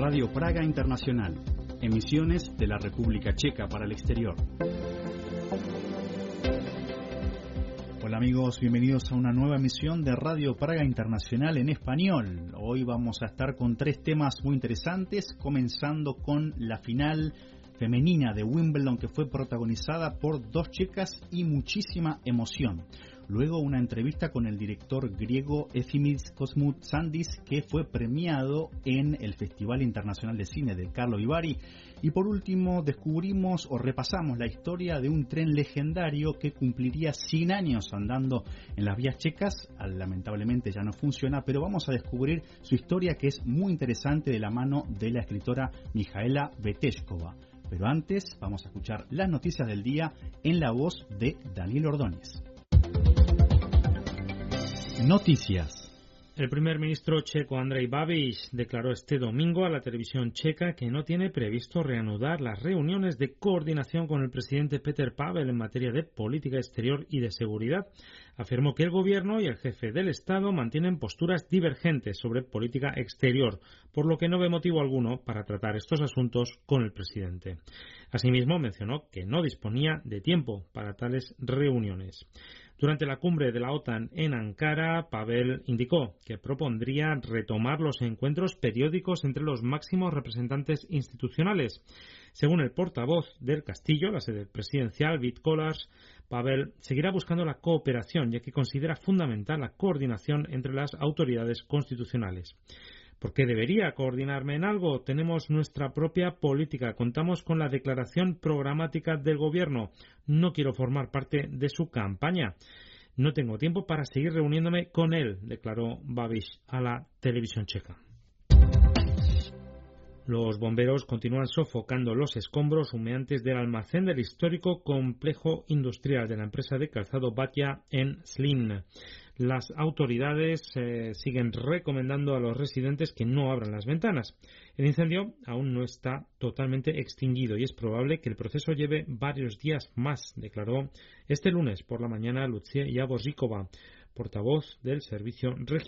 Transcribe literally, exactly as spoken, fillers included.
Radio Praga Internacional, emisiones de la República Checa para el exterior. Hola amigos, bienvenidos a una nueva emisión de Radio Praga Internacional en español. Hoy vamos a estar con tres temas muy interesantes, comenzando con la final femenina de Wimbledon que fue protagonizada por dos checas y muchísima emoción. Luego una entrevista con el director griego Efimis Kosmoutsantis, que fue premiado en el Festival Internacional de Cine de Karlovy Vary. Y por último descubrimos o repasamos la historia de un tren legendario que cumpliría cien años andando en las vías checas. Lamentablemente ya no funciona, pero vamos a descubrir su historia, que es muy interesante, de la mano de la escritora Mijaela Beteshkova. Pero antes vamos a escuchar las noticias del día en la voz de Daniel Ordóñez. Noticias. El primer ministro checo Andrej Babiš declaró este domingo a la televisión checa que no tiene previsto reanudar las reuniones de coordinación con el presidente Petr Pavel en materia de política exterior y de seguridad. Afirmó que el gobierno y el jefe del Estado mantienen posturas divergentes sobre política exterior, por lo que no ve motivo alguno para tratar estos asuntos con el presidente. Asimismo, mencionó que no disponía de tiempo para tales reuniones. Durante la cumbre de la OTAN en Ankara, Pavel indicó que propondría retomar los encuentros periódicos entre los máximos representantes institucionales. Según el portavoz del Castillo, la sede presidencial, Vít Kolář, Pavel seguirá buscando la cooperación, ya que considera fundamental la coordinación entre las autoridades constitucionales. ¿Por qué debería coordinarme en algo? Tenemos nuestra propia política, contamos con la declaración programática del gobierno. No quiero formar parte de su campaña. No tengo tiempo para seguir reuniéndome con él, declaró Babiš a la televisión checa. Los bomberos continúan sofocando los escombros humeantes del almacén del histórico complejo industrial de la empresa de calzado Batya en Zlín. Las autoridades eh, siguen recomendando a los residentes que no abran las ventanas. El incendio aún no está totalmente extinguido y es probable que el proceso lleve varios días más, declaró este lunes por la mañana Lucia Jaborzíková, portavoz del Servicio Regional